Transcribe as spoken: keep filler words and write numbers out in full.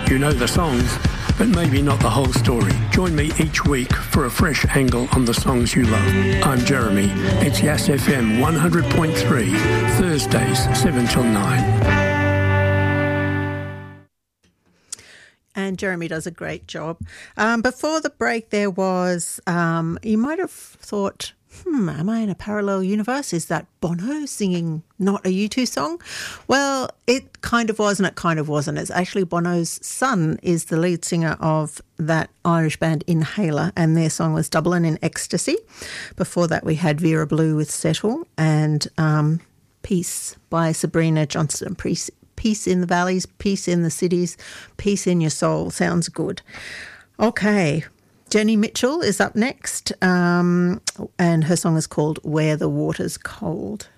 You know the songs, but maybe not the whole story. Join me each week for a fresh angle on the songs you love. I'm Jeremy. It's Yass F M one hundred point three, Thursdays seven till nine. And Jeremy does a great job. Um, before the break there was, um, you might have thought, hmm, am I in a parallel universe? Is that Bono singing not a U two song? Well, it kind of was and it kind of wasn't. It's actually Bono's son is the lead singer of that Irish band Inhaler, and their song was Dublin in Ecstasy. Before that we had Vera Blue with Settle, and um, Peace by Sabrina Johnston. Peace, peace in the valleys, peace in the cities, peace in your soul. Sounds good. Okay. Jenny Mitchell is up next, um, and her song is called Where the Water's Cold.